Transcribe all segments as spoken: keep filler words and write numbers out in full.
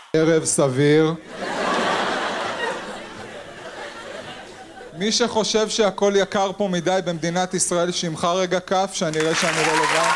ערב סביר. מי שחושב שהכל יקר פה מדי במדינת ישראל, שימחא רגע כף, שאני אראה שאני לא לבד.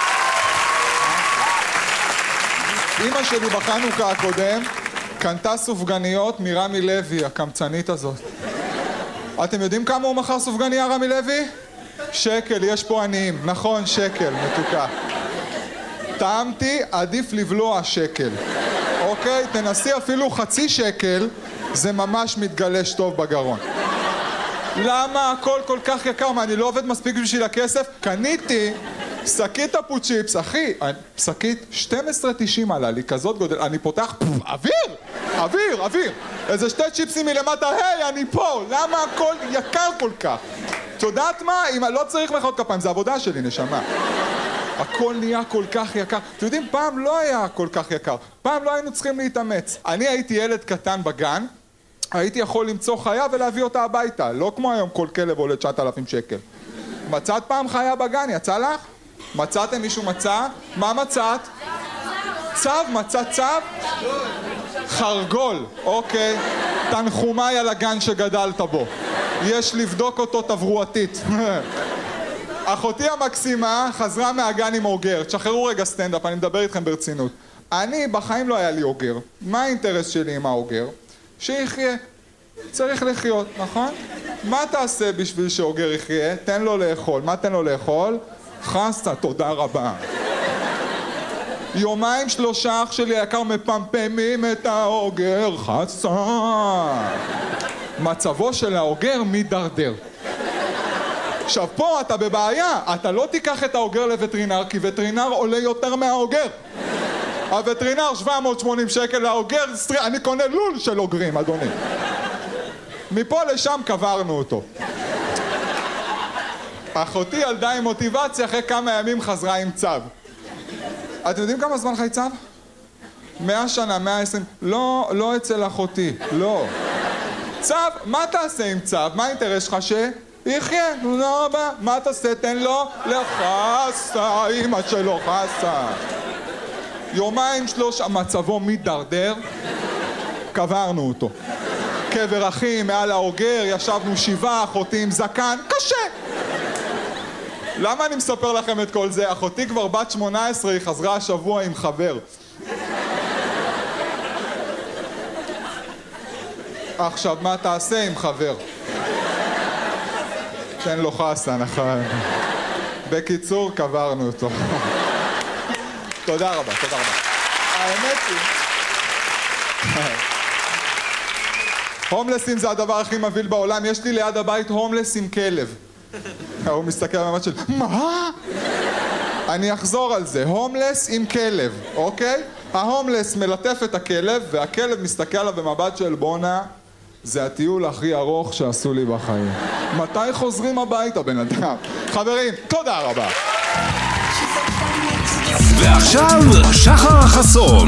אמא שלי בחנוכה הקודם קנתה סופגניות מרמי לוי, הקמצנית הזאת. אתם יודעים כמה הוא מכר סופגניה, רמי לוי? שקל, יש פה עניים. נכון, שקל, מתוקה. טעמתי, עדיף לבלוע שקל. אוקיי? תנסי אפילו חצי שקל, זה ממש מתגלש טוב בגרון. למה הכל כל כך יקר? מה, אני לא עובד מספיק בשביל הכסף? קניתי שקית אפוצ'יפס, אחי, שקית שתים עשרה תשעים עלה לי, כזאת גודל, אני פותח, פוף, אוויר! אוויר, אוויר! איזה שתי צ'יפסים מלמטה, היי, אני פה! למה הכל יקר כל כך? את יודעת מה? אם לא צריך מחיאות כפיים, זה עבודה שלי, נשמה. הכל נהיה כל כך יקר. אתם יודעים, פעם לא היה כל כך יקר. פעם לא היינו צריכים להתאמץ. אני הייתי ילד קטן בגן, הייתי יכול למצוא חיה ולהביא אותה הביתה. לא כמו היום כל כלב עולה תשעת אלפים שקל. מצאת פעם חיה בגן? יצא לך? מצאתם? מישהו מצא? מה מצאת? צו? מצאת צו? חרגול. אוקיי. תנחומיי על הגן שגדלת בו. יש לבדוק אותו תברואתית. אחותי המקסימה חזרה מהגן עם אוגר. תשחררו רגע סטנדאפ, אני מדבר איתכם ברצינות. אני, בחיים לא היה לי אוגר. מה האינטרס שלי עם האוגר? שיחיה. צריך לחיות, נכון? מה תעשה בשביל שאוגר יחיה? תן לו לאכול. מה תן לו לאכול? חסה, תודה רבה. יומיים שלושה אח שלי היקר מפמפמים את האוגר. חסה. מצבו של האוגר מדרדר. עכשיו פה אתה בבעיה, אתה לא תיקח את האוגר לווטרינר, כי וטרינר עולה יותר מהאוגר. הווטרינר שבע מאות ושמונים שקל, לאוגר, אני קונה לול של אוגרים, אדוני. מפה לשם קברנו אותו. אחותי ילדה עם מוטיבציה, אחרי כמה ימים חזרה עם צו. אתם יודעים כמה זמן חי צו? מאה שנה, מאה ועשרים, לא, לא אצל אחותי, לא. צו, מה תעשה עם צו? מה האינטרס שלך ש... יחיה, לא רבה, מה תעשה? תן לו לחסה, אמא שלו חסה. יומיים שלושה, מצבו מדרדר, קברנו אותו. קבר אחים, מעל האוגר, ישבנו שבעה, אחותי עם זקן, קשה. למה אני מספר לכם את כל זה? אחותי כבר בת שמונה עשרה, היא חזרה השבוע עם חבר. עכשיו, מה תעשה עם חבר? תן לו חסה, נכון. בקיצור, קברנו אותו. תודה רבה, תודה רבה. האמת היא... הומלסים זה הדבר הכי מביא בעולם. יש לי ליד הבית הומלס עם כלב. הוא מסתכל במבט של... מה? אני אחזור על זה. הומלס עם כלב, אוקיי? ההומלס מלטף את הכלב, והכלב מסתכל עליו במבט של בונה. זה הטיול הכי ארוך שעשו לי בחיים. מתי חוזרים הביתה, בן אדם? חברים, תודה רבה. ועכשיו, שחר חסון.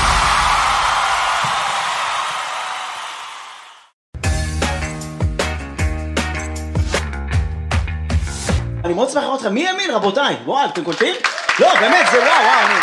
אני מאוד שמח לראות אתכם. מי האמין, רבותיי? וואו, אתם קולטים? לא, באמת, זה וואו, וואו, אני...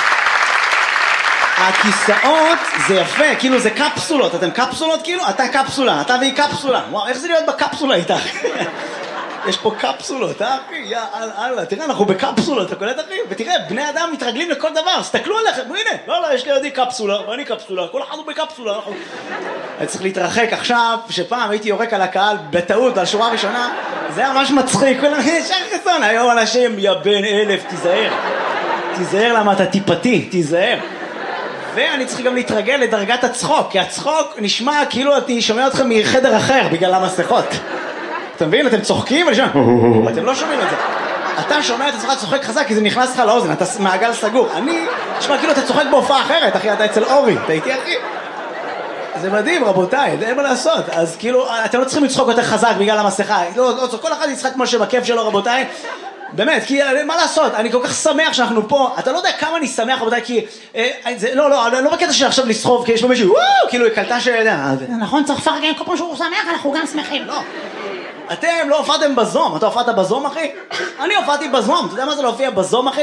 הכיסאות זה יפה, כאילו זה קפסולות, אתם קפסולות כאילו? אתה קפסולה, אתה והיא קפסולה. וואו, איך זה להיות בקפסולה איתך? יש פה קפסולות, אה אחי? יא אללה, תראה, אנחנו בקפסולות, אתה קולט אחי? ותראה, בני אדם מתרגלים לכל דבר, סתכלו עליכם, הנה, לא, לא, יש לידי קפסולה, ואני קפסולה, כל אחד הוא בקפסולה. אני צריך להתרחק עכשיו, שפעם הייתי יורק על הקהל בטעות, על שורה ראשונה, זה היה ממש מצחיק, כולם, שחר חסון, היום אנשים, יא בן אלף, תיזהר. תיזהר למה אתה טיפתי, תיזהר. ואני צריך גם להתרגל לדרגת הצחוק, כי הצחוק נשמע כאילו אני שומע אתכם מחדר אחר בגלל המסכות. אתה מבין? אתם צוחקים ואני שומע, אתם לא שומעים את זה. אתה שומע את עצמך צוחק חזק כי זה נכנס לך לאוזן, אתה מעגל סגור. אני, נשמע כאילו אתה צוחק בהופעה אחרת, אחי, אתה אצל אורי, אתה איתי אחי? זה מדהים רבותיי, אין מה לעשות. אז כאילו, אתם לא צריכים לצחוק יותר חזק בגלל המסכה. לא, לא, כל אחד יצחק כמו שבכיף שלו רבותיי. באמת, כי מה לעשות, אני כל כך שמח שאנחנו פה, אתה לא יודע כמה אני שמח רבותיי, כי, אה, זה, לא, לא, לא בקטע של עכשיו לסחוב, כי יש פה מישהו, וואו, כאילו, קלטה ש... נכון, צריך לפרגן, כל פעם שהוא שמח, אנחנו גם שמחים. לא, אתם לא הופעתם בזום, אתה הופעת בזום אחי? אני הופעתי בזום, אתה יודע מה זה להופיע בזום אחי?